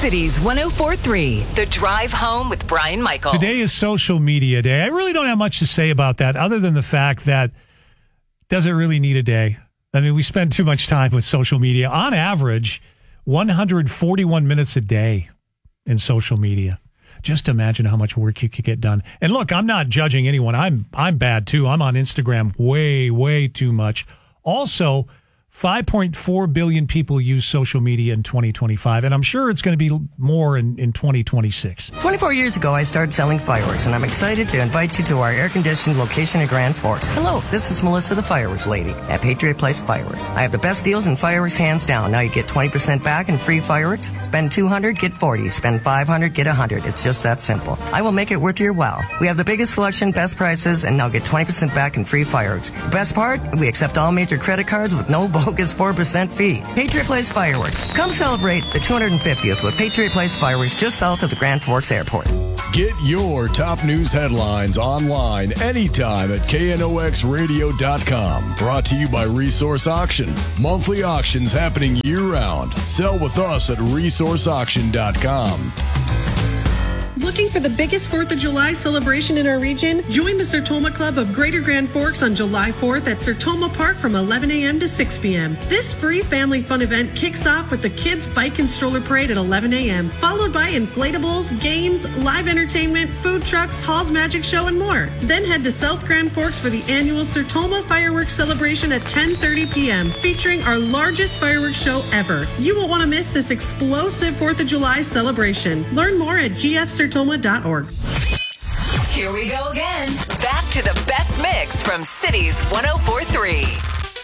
Cities 104.3, The Drive Home with Brian Michaels. Today is social media day. I really don't have much to say about that other than the fact that does it really need a day? I mean, we spend too much time with social media. On average, 141 minutes a day in social media. Just imagine how much work you could get done. And look, I'm not judging anyone. I'm bad too. I'm on Instagram way too much. Also, 5.4 billion people use social media in 2025, and I'm sure it's going to be more in 2026. 24 years ago, I started selling fireworks, and I'm excited to invite you to our air-conditioned location in Grand Forks. Hello, this is Melissa, the fireworks lady at Patriot Place Fireworks. I have the best deals in fireworks, hands down. Now you get 20% back in free fireworks. Spend $200, get $40. Spend $500, get $100. It's just that simple. I will make it worth your while. We have the biggest selection, best prices, and now get 20% back in free fireworks. The best part, we accept all major credit cards with no bogus 4% fee. Patriot Place Fireworks. Come celebrate the 250th with Patriot Place Fireworks just south of the Grand Forks Airport. Get your top news headlines online anytime at knoxradio.com. Brought to you by Resource Auction. Monthly auctions happening year-round. Sell with us at resourceauction.com. Looking for the biggest 4th of July celebration in our region? Join the Sertoma Club of Greater Grand Forks on July 4th at Sertoma Park from 11 a.m. to 6 p.m. This free family fun event kicks off with the Kids Bike and Stroller Parade at 11 a.m., followed by inflatables, games, live entertainment, food trucks, Hall's Magic Show, and more. Then head to South Grand Forks for the annual Sertoma Fireworks Celebration at 10:30 p.m., featuring our largest fireworks show ever. You won't want to miss this explosive 4th of July celebration. Learn more at gfsertoma.org. Here we go again. Back to the best mix from Cities 104.3.